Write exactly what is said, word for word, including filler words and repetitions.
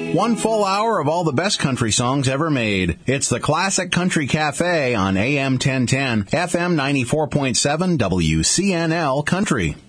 One full hour of all the best country songs ever made. It's the Classic Country Cafe on A M ten ten, F M ninety-four point seven W C N L Country.